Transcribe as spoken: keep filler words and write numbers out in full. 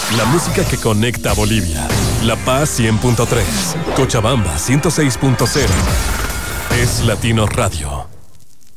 La música que conecta a Bolivia. La Paz cien punto tres. Cochabamba ciento seis punto cero. Es Latino Radio.